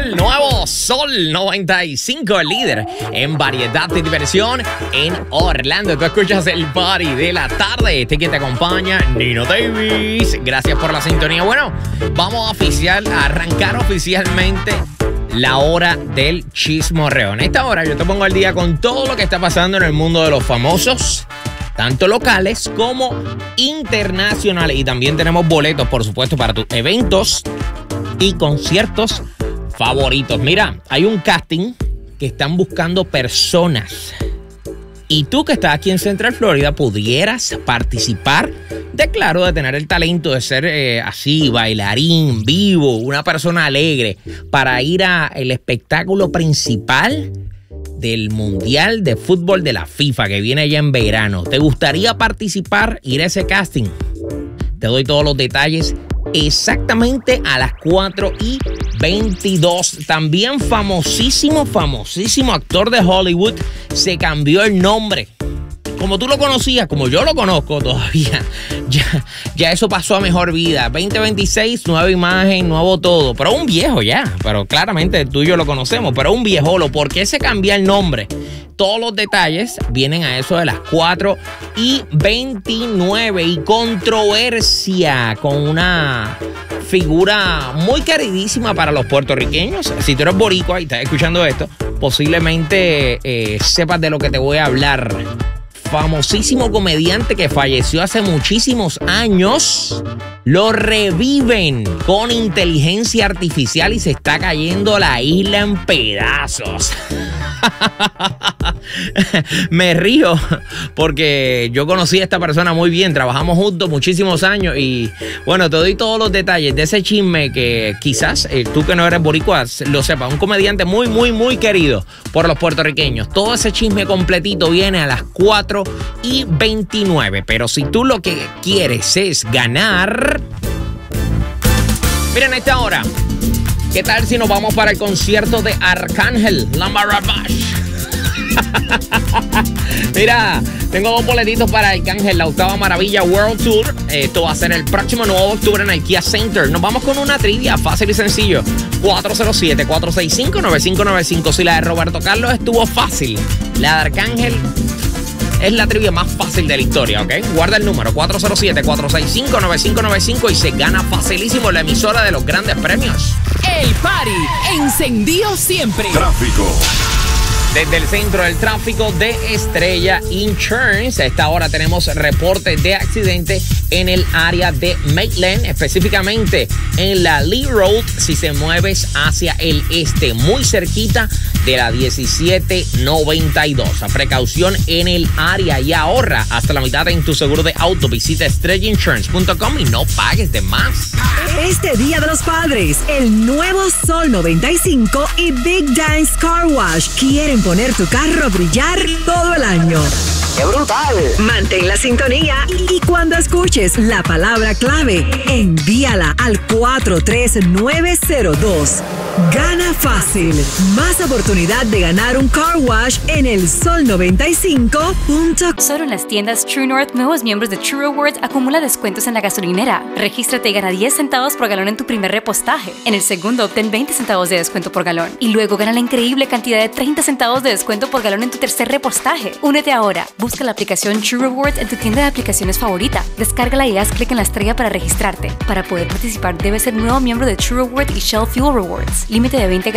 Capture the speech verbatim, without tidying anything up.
el nuevo Sol noventa y cinco, el líder en variedad de diversión en Orlando. Tú escuchas el party de la tarde. Este que te acompaña, Nino Davis. Gracias por la sintonía. Bueno, vamos a oficial, a arrancar oficialmente la hora del chismorreo. En esta hora yo te pongo al día con todo lo que está pasando en el mundo de los famosos, tanto locales como internacionales. Y también tenemos boletos, por supuesto, para tus eventos y conciertos favoritos. Mira, hay un casting que están buscando personas. Y tú que estás aquí en Central Florida pudieras participar de, claro, de tener el talento de ser eh, así, bailarín, vivo, una persona alegre, para ir al espectáculo principal del Mundial de Fútbol de la FIFA que viene ya en verano. ¿Te gustaría participar, ir a ese casting? Te doy todos los detalles exactamente a las cuatro y veintidós. También famosísimo, famosísimo actor de Hollywood se cambió el nombre. Como tú lo conocías, como yo lo conozco todavía, ya, ya eso pasó a mejor vida. veinte veintiséis, nueva imagen, nuevo todo. Pero un viejo ya, pero claramente tú y yo lo conocemos, pero un viejolo. ¿Por qué se cambia el nombre? Todos los detalles vienen a eso de las cuatro y veintinueve. Y controversia con una figura muy queridísima para los puertorriqueños. Si tú eres boricua y estás escuchando esto, posiblemente eh, sepas de lo que te voy a hablar. Famosísimo comediante que falleció hace muchísimos años, lo reviven con inteligencia artificial y se está cayendo la isla en pedazos. Me río porque yo conocí a esta persona muy bien, trabajamos juntos muchísimos años y bueno, te doy todos los detalles de ese chisme que quizás eh, tú que no eres boricua lo sepas. Un comediante muy, muy, muy querido por los puertorriqueños. Todo ese chisme completito viene a las cuatro y veintinueve. Pero si tú lo que quieres es ganar, miren a esta hora, ¿qué tal si nos vamos para el concierto de Arcángel, Lamarabash? Mira, tengo dos boletitos para Arcángel, la octava maravilla World Tour. Esto va a ser el próximo nueve de octubre en IKEA Center. Nos vamos con una trivia fácil y sencillo. cuatro cero siete, cuatro seis cinco, nueve cinco nueve cinco. Si la de Roberto Carlos estuvo fácil, la de Arcángel es la trivia más fácil de la historia, ¿ok? Guarda el número cuatro cero siete, cuatro seis cinco, nueve cinco nueve cinco y se gana facilísimo la emisora de los grandes premios. El party encendido siempre. Tráfico. Desde el centro del tráfico de Estrella Insurance, a esta hora tenemos reporte de accidente en el área de Maitland, específicamente en la Lee Road, si se mueves hacia el este, muy cerquita de la diecisiete noventa y dos. A precaución en el área y ahorra hasta la mitad en tu seguro de auto. Visita estrella insurance punto com y no pagues de más. Este Día de los Padres, el nuevo Sol noventa y cinco y Big Dance Car Wash quieren poner tu carro a brillar todo el año. ¡Qué brutal! Mantén la sintonía y, y cuando escuches la palabra clave, envíala al cuatro tres nueve cero dos. Gana fácil. Más oportunidad de ganar un car wash en el sol noventa y cinco punto com. Solo en las tiendas True North, nuevos miembros de True Rewards acumula descuentos en la gasolinera. Regístrate y gana diez centavos por galón en tu primer repostaje. En el segundo, obtén veinte centavos de descuento por galón. Y luego gana la increíble cantidad de treinta centavos de descuento por galón en tu tercer repostaje. Únete ahora. Busca la aplicación True Rewards en tu tienda de aplicaciones favorita. Descárgala y haz clic en la estrella para registrarte. Para poder participar, debes ser nuevo miembro de True Rewards y Shell Fuel Rewards. Límite de veinte